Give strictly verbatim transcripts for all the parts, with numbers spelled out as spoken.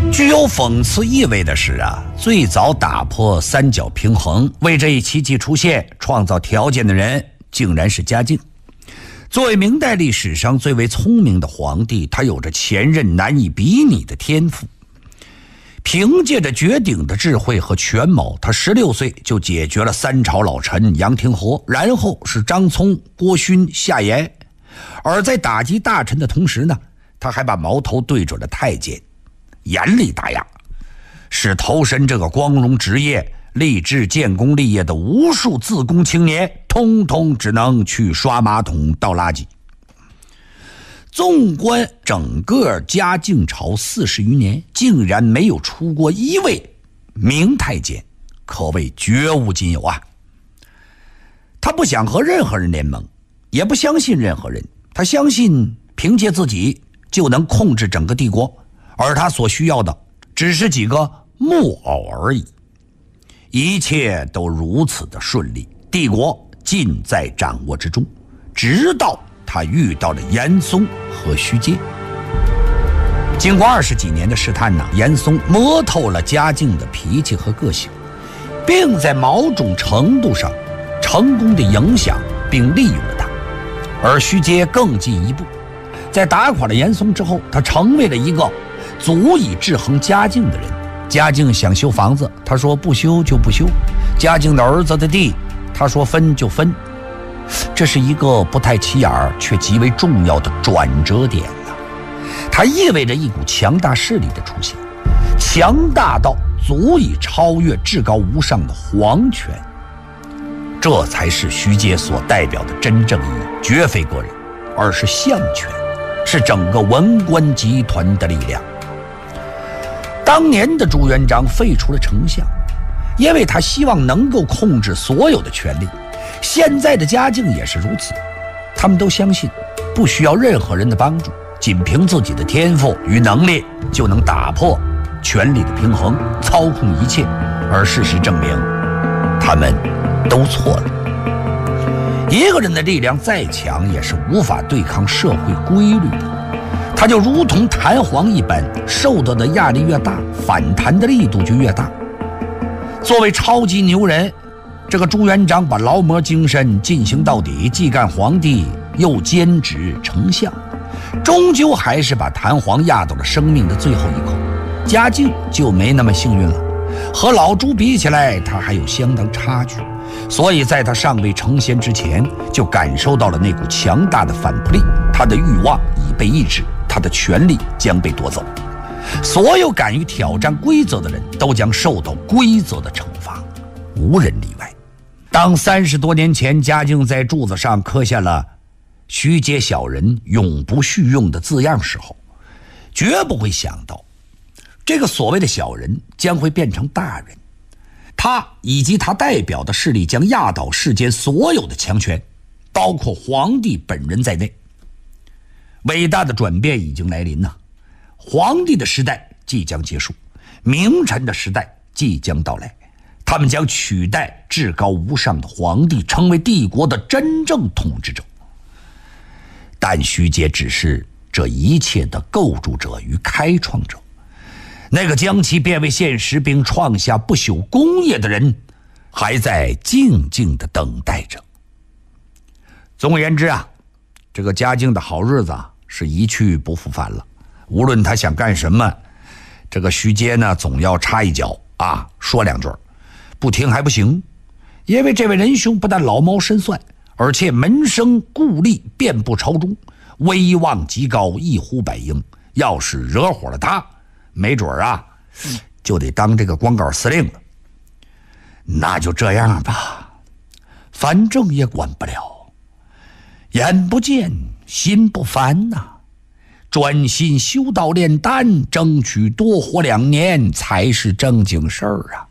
具有讽刺意味的是啊，最早打破三角平衡，为这一奇迹出现创造条件的人，竟然是嘉靖。作为明代历史上最为聪明的皇帝，他有着前任难以比拟的天赋。凭借着绝顶的智慧和权谋，他十六岁就解决了三朝老臣杨廷和，然后是张聪、郭勋、夏言。而在打击大臣的同时呢，他还把矛头对准了太监，严厉打压，使投身这个光荣职业、立志建功立业的无数自贡青年，通通只能去刷马桶倒垃圾。纵观整个嘉靖朝四十余年，竟然没有出过一位明太监，可谓绝无仅有啊！他不想和任何人联盟，也不相信任何人，他相信凭借自己就能控制整个帝国，而他所需要的只是几个木偶而已。一切都如此的顺利，帝国尽在掌握之中，直到他遇到了严嵩和徐阶。经过二十几年的试探呢，严嵩摸透了嘉靖的脾气和个性，并在某种程度上成功的影响并利用了他。而徐阶更进一步，在打垮了严嵩之后，他成为了一个足以制衡嘉靖的人。嘉靖想修房子，他说不修就不修；嘉靖的儿子的地，他说分就分。这是一个不太起眼儿却极为重要的转折点呢、啊。它意味着一股强大势力的出现，强大到足以超越至高无上的皇权。这才是徐阶所代表的真正意义，绝非个人，而是相权，是整个文官集团的力量。当年的朱元璋废除了丞相，因为他希望能够控制所有的权力。现在的嘉靖也是如此，他们都相信不需要任何人的帮助，仅凭自己的天赋与能力就能打破权力的平衡，操控一切。而事实证明，他们都错了。一个人的力量再强，也是无法对抗社会规律的。他就如同弹簧一般，受到的压力越大，反弹的力度就越大。作为超级牛人，这个朱元璋把劳模精神进行到底，既干皇帝又兼职丞相，终究还是把弹簧压到了生命的最后一口。嘉靖就没那么幸运了，和老朱比起来，他还有相当差距。所以在他尚未成仙之前，就感受到了那股强大的反扑力，他的欲望已被抑制，他的权力将被夺走。所有敢于挑战规则的人都将受到规则的惩罚，无人例外。当三十多年前嘉靖在柱子上刻下了“徐阶小人永不续用”的字样时候，绝不会想到这个所谓的小人将会变成大人，他以及他代表的势力将压倒世间所有的强权，包括皇帝本人在内。伟大的转变已经来临了，皇帝的时代即将结束，名臣的时代即将到来，他们将取代至高无上的皇帝，成为帝国的真正统治者。但徐阶只是这一切的构筑者与开创者，那个将其变为现实并创下不朽功业的人，还在静静地等待着。总而言之啊，这个嘉靖的好日子啊是一去不复返了。无论他想干什么，这个徐阶呢总要插一脚啊，说两句，不听还不行。因为这位仁兄不但老谋深算，而且门生故吏遍布朝中，威望极高，一呼百应。要是惹火了他，没准啊就得当这个光杆司令了。那就这样吧，反正也管不了，眼不见心不烦呐、啊，专心修道炼丹，争取多活两年才是正经事儿啊。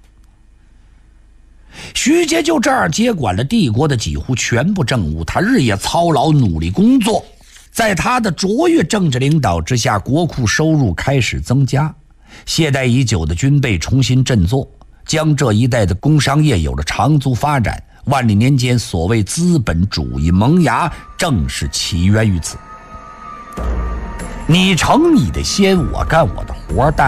徐阶就这样接管了帝国的几乎全部政务，他日夜操劳努力工作，在他的卓越政治领导之下，国库收入开始增加，懈怠已久的军备重新振作，江浙一带的工商业有了长足发展。万历年间所谓资本主义萌芽，正是起源于此。你成你的先，我干我的活，